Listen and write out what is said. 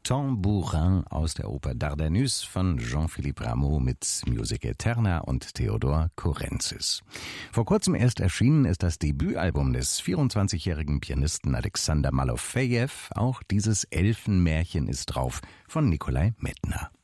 Tambourin aus der Oper Dardanus von Jean-Philippe Rameau mit Music Eterna und Theodor Korentzis. Vor kurzem erst erschienen ist das Debütalbum des 24-jährigen Pianisten Alexander Malofejew. Auch dieses Elfenmärchen ist drauf von Nikolai Medtner.